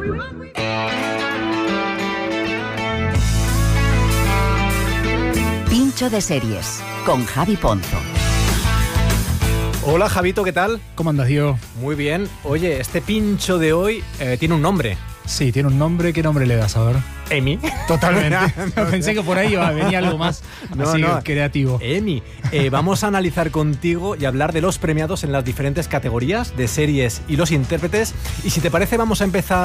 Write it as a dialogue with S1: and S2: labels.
S1: Pincho de series con Javi Ponzo.
S2: Hola Javito, ¿qué tal?
S3: ¿Cómo andas, Diego?
S2: Muy bien. Oye, este pincho de hoy tiene un nombre.
S3: Sí, tiene un nombre. ¿Qué nombre le das, a ver?
S2: Emi.
S3: Totalmente. Pensé que por ahí venía algo más creativo.
S2: Emi, vamos a analizar contigo y hablar de los premiados en las diferentes categorías de series y los intérpretes. Y si te parece, vamos a empezar